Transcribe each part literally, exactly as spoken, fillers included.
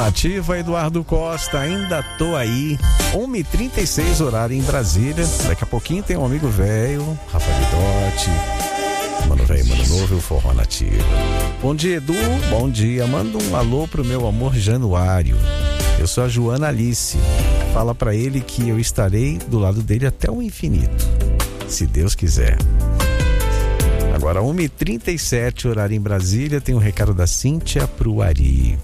Nativa, Eduardo Costa, ainda tô aí. uma e trinta e seis, horário em Brasília. Daqui a pouquinho tem um amigo velho, Rafa Guidotti. Mano velho, mano novo, o Forró Nativa. Bom dia, Edu. Bom dia. Manda um alô pro meu amor Januário. Eu sou a Joana Alice. Fala pra ele que eu estarei do lado dele até o infinito, se Deus quiser. Agora, uma e trinta e sete, horário em Brasília, tem um recado da Cíntia pro Ari.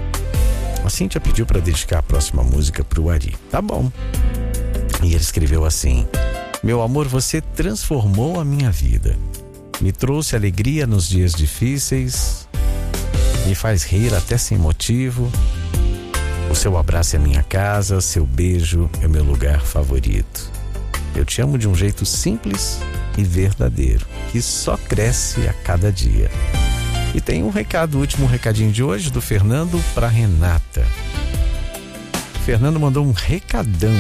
A Cíntia pediu para dedicar a próxima música pro Ari. Tá bom. E ele escreveu assim: meu amor, você transformou a minha vida. Me trouxe alegria nos dias difíceis. Me faz rir até sem motivo. O seu abraço é minha casa, seu beijo é meu lugar favorito. Eu te amo de um jeito simples e verdadeiro, que só cresce a cada dia. E tem um recado, o último recadinho de hoje, do Fernando para Renata. O Fernando mandou um recadão.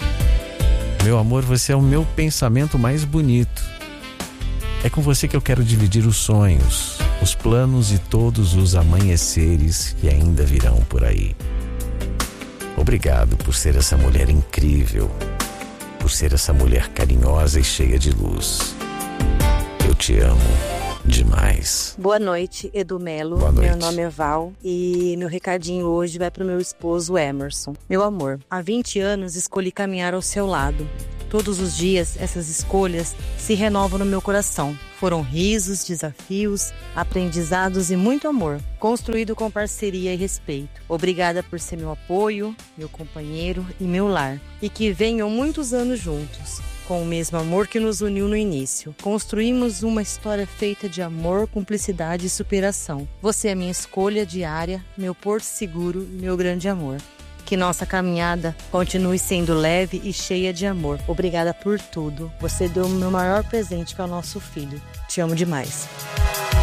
Meu amor, você é o meu pensamento mais bonito. É com você que eu quero dividir os sonhos, os planos e todos os amanheceres que ainda virão por aí. Obrigado por ser essa mulher incrível, por ser essa mulher carinhosa e cheia de luz. Eu te amo demais. Boa noite, Edu Melo. Boa noite. Meu nome é Val e meu recadinho hoje vai pro meu esposo Emerson. Meu amor, há vinte anos escolhi caminhar ao seu lado. Todos os dias essas escolhas se renovam no meu coração. Foram risos, desafios, aprendizados e muito amor, construído com parceria e respeito. Obrigada por ser meu apoio, meu companheiro e meu lar. E que venham muitos anos juntos, com o mesmo amor que nos uniu no início. Construímos uma história feita de amor, cumplicidade e superação. Você é minha escolha diária, meu porto seguro e meu grande amor. Que nossa caminhada continue sendo leve e cheia de amor. Obrigada por tudo. Você deu o meu maior presente, que é o nosso filho. Te amo demais.